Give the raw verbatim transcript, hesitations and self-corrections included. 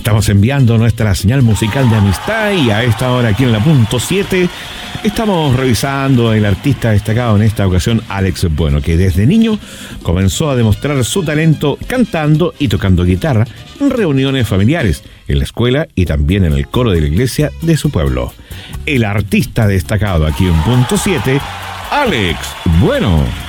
Estamos enviando nuestra señal musical de amistad y a esta hora aquí en la punto siete estamos revisando el artista destacado en esta ocasión, Alex Bueno, que desde niño comenzó a demostrar su talento cantando y tocando guitarra en reuniones familiares, en la escuela y también en el coro de la iglesia de su pueblo. El artista destacado aquí en punto siete, Alex Bueno.